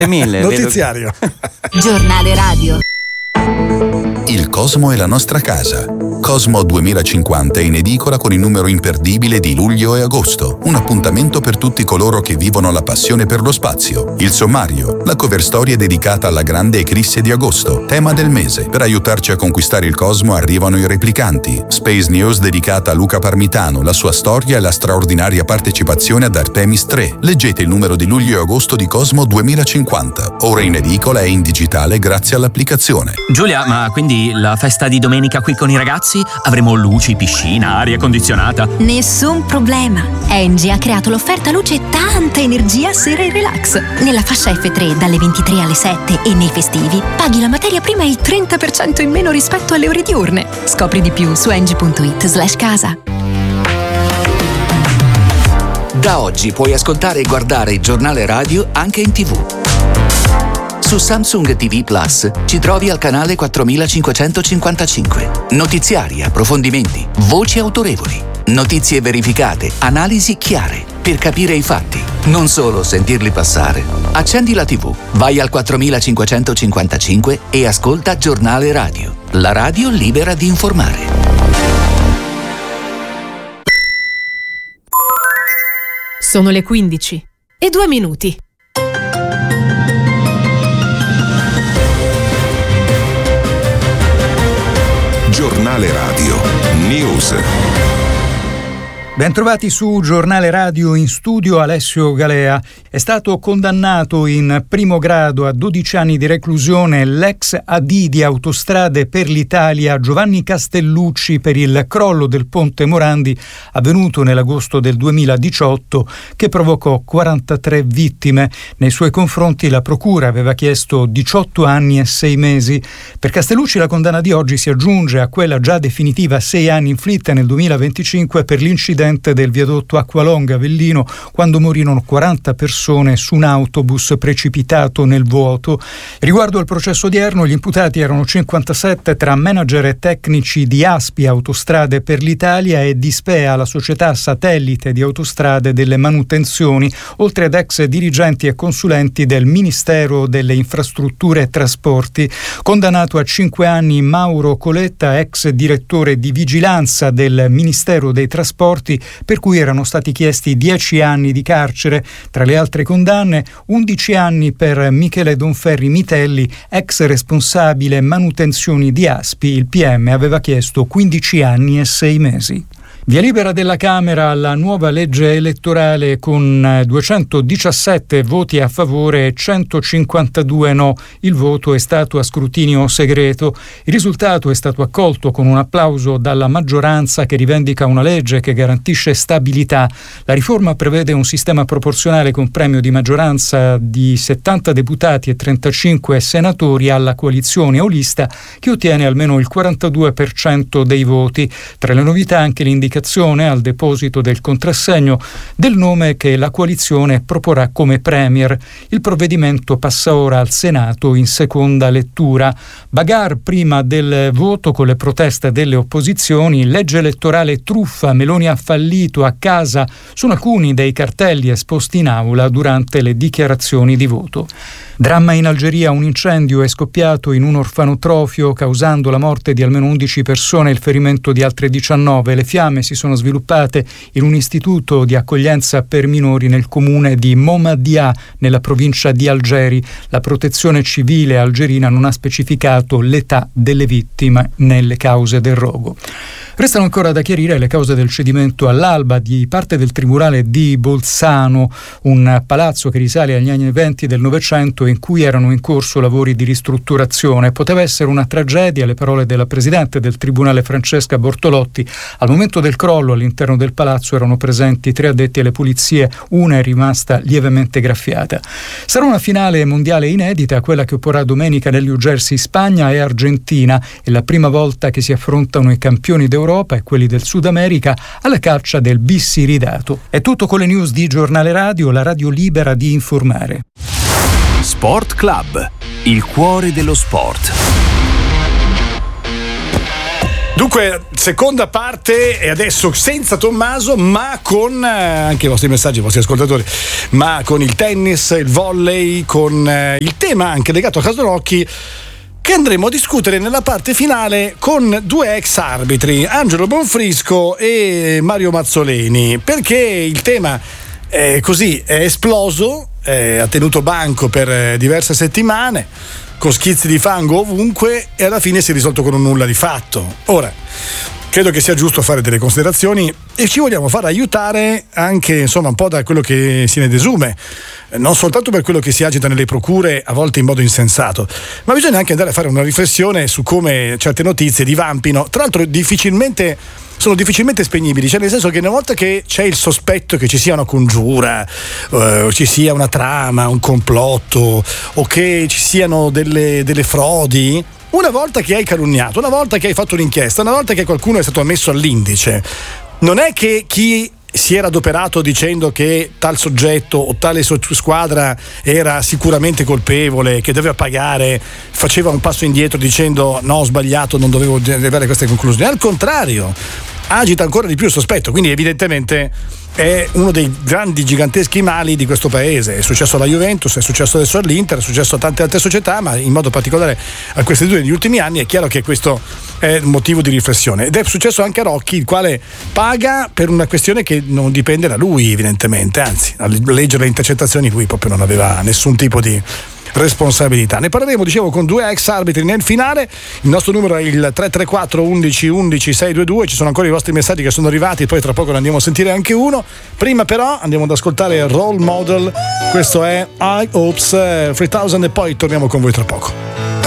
Mille. Notiziario. Giornale radio. Il Cosmo è la nostra casa. Cosmo 2050 è in edicola con il numero imperdibile di luglio e agosto. Un appuntamento per tutti coloro che vivono la passione per lo spazio. Il sommario, la cover storia dedicata alla grande eclisse di agosto, tema del mese. Per aiutarci a conquistare il Cosmo arrivano i replicanti. Space News dedicata a Luca Parmitano, la sua storia e la straordinaria partecipazione ad Artemis 3. Leggete il numero di luglio e agosto di Cosmo 2050. Ora in edicola e in digitale grazie all'applicazione. Giulia, ma quindi la festa di domenica qui con i ragazzi? Avremo luci, piscina, aria condizionata? Nessun problema. Engie ha creato l'offerta luce e tanta energia sera e relax. Nella fascia F3 dalle 23 alle 7 e nei festivi paghi la materia prima il 30% in meno rispetto alle ore diurne. Scopri di più su engie.it/casa. Da oggi puoi ascoltare e guardare il giornale radio anche in TV. Su Samsung TV Plus ci trovi al canale 4555. Notiziari, approfondimenti, voci autorevoli, notizie verificate, analisi chiare, per capire i fatti, non solo sentirli passare. Accendi la TV, vai al 4555 e ascolta Giornale Radio. La radio libera di informare. Sono le 15:02. Giornale Radio News. Bentrovati su Giornale Radio, in studio Alessio Galea. È stato condannato in primo grado a 12 anni di reclusione l'ex AD di Autostrade per l'Italia Giovanni Castellucci per il crollo del ponte Morandi avvenuto nell'agosto del 2018 che provocò 43 vittime. Nei suoi confronti la procura aveva chiesto 18 anni e 6 mesi. Per Castellucci la condanna di oggi si aggiunge a quella già definitiva 6 anni inflitta nel 2025 per l'incidente del viadotto Acqualonga Avellino, quando morirono 40 persone su un autobus precipitato nel vuoto. Riguardo al processo odierno, gli imputati erano 57 tra manager e tecnici di ASPI Autostrade per l'Italia e di SPEA, la società satellite di autostrade delle manutenzioni, oltre ad ex dirigenti e consulenti del Ministero delle Infrastrutture e Trasporti. Condannato a 5 anni Mauro Coletta, ex direttore di vigilanza del Ministero dei Trasporti, per cui erano stati chiesti 10 anni di carcere. Tra le altre condanne, 11 anni per Michele Donferri Mitelli, ex responsabile manutenzioni di ASPI. Il PM aveva chiesto 15 anni e 6 mesi. Via libera della Camera alla nuova legge elettorale con 217 voti a favore e 152 no. Il voto è stato a scrutinio segreto. Il risultato è stato accolto con un applauso dalla maggioranza che rivendica una legge che garantisce stabilità. La riforma prevede un sistema proporzionale con premio di maggioranza di 70 deputati e 35 senatori alla coalizione o lista che ottiene almeno il 42% dei voti. Tra le novità anche l'indicazione al deposito del contrassegno del nome che la coalizione proporrà come premier. Il provvedimento passa ora al Senato in seconda lettura. Bagar prima del voto con le proteste delle opposizioni, legge elettorale truffa, Meloni ha fallito, a casa, sono alcuni dei cartelli esposti in aula durante le dichiarazioni di voto. Dramma in Algeria, un incendio è scoppiato in un orfanotrofio causando la morte di almeno 11 persone e il ferimento di altre 19. Le fiamme si sono sviluppate in un istituto di accoglienza per minori nel comune di Momaddia, nella provincia di Algeri. La protezione civile algerina non ha specificato l'età delle vittime nelle cause del rogo. Restano ancora da chiarire le cause del cedimento all'alba di parte del tribunale di Bolzano, un palazzo che risale agli anni 20 del Novecento in cui erano in corso lavori di ristrutturazione. Poteva essere una tragedia, le parole della presidente del tribunale Francesca Bortolotti. Al momento del crollo all'interno del palazzo erano presenti 3 addetti alle pulizie, una è rimasta lievemente graffiata. Sarà una finale mondiale inedita, quella che opporrà domenica nel New Jersey Spagna e Argentina. È la prima volta che si affrontano i campioni d'Europa e quelli del Sud America alla caccia del Bissiridato. È tutto con le news di Giornale Radio, la radio libera di informare. Sport Club, il cuore dello sport. Dunque, seconda parte, e adesso senza Tommaso, ma con anche i vostri messaggi, i vostri ascoltatori, ma con il tennis, il volley, con il tema anche legato a Casolocchi, che andremo a discutere nella parte finale con due ex arbitri, Angelo Bonfrisco e Mario Mazzoleni, perché il tema è esploso, ha tenuto banco per diverse settimane, con schizzi di fango ovunque, e alla fine si è risolto con un nulla di fatto. Ora, credo che sia giusto fare delle considerazioni e ci vogliamo far aiutare anche, insomma, un po' da quello che se ne desume, non soltanto per quello che si agita nelle procure, a volte in modo insensato, ma bisogna anche andare a fare una riflessione su come certe notizie divampino, tra l'altro sono difficilmente spegnibili, cioè nel senso che una volta che c'è il sospetto che ci sia una congiura, ci sia una trama, un complotto, o che ci siano delle frodi, una volta che hai calunniato, una volta che hai fatto un'inchiesta, una volta che qualcuno è stato messo all'indice, non è che chi si era adoperato dicendo che tal soggetto o tale squadra era sicuramente colpevole, che doveva pagare, faceva un passo indietro dicendo no, ho sbagliato, non dovevo arrivare a queste conclusioni. Al contrario, agita ancora di più il sospetto, quindi evidentemente è uno dei grandi, giganteschi mali di questo paese. È successo alla Juventus, è successo adesso all'Inter, è successo a tante altre società, ma in modo particolare a queste due negli ultimi anni. È chiaro che questo è un motivo di riflessione, ed è successo anche a Rocchi, il quale paga per una questione che non dipende da lui, evidentemente, anzi, a leggere le intercettazioni lui proprio non aveva nessun tipo di responsabilità. Ne parleremo, dicevo, con due ex arbitri nel finale. Il nostro numero è il 334 11 11 622. Ci sono ancora i vostri messaggi che sono arrivati, poi tra poco ne andiamo a sentire anche uno. Prima però andiamo ad ascoltare Role Model, questo è I Hopes 3000 e poi torniamo con voi tra poco.